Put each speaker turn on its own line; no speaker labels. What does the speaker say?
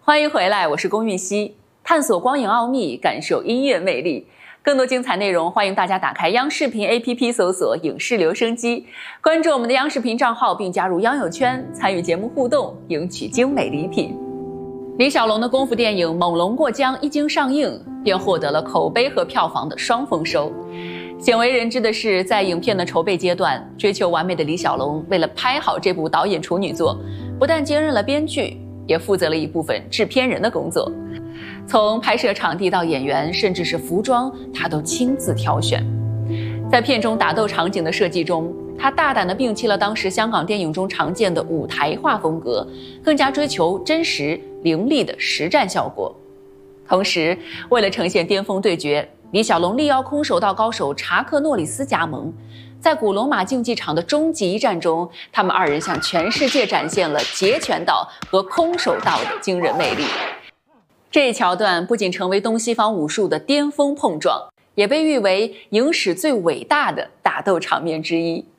欢迎回来，我是龚韵希，探索光影奥秘，感受音乐魅力。更多精彩内容，欢迎大家打开央视频 APP 搜索影视留声机，关注我们的央视频账号，并加入央友圈，参与节目互动，赢取精美礼品。李小龙的功夫电影《猛龙过江》一经上映，便获得了口碑和票房的双丰收。鲜为人知的是，在影片的筹备阶段，追求完美的李小龙为了拍好这部导演处女作，不但兼任了编剧，也负责了一部分制片人的工作。从拍摄场地到演员，甚至是服装，他都亲自挑选。在片中打斗场景的设计中，他大胆地摒弃了当时香港电影中常见的舞台化风格，更加追求真实凌厉的实战效果。同时，为了呈现巅峰对决，李小龙力邀空手道高手查克·诺里斯加盟。在古罗马竞技场的终极一战中，他们二人向全世界展现了截拳道和空手道的惊人魅力。这一桥段不仅成为东西方武术的巅峰碰撞，也被誉为影史最伟大的打斗场面之一。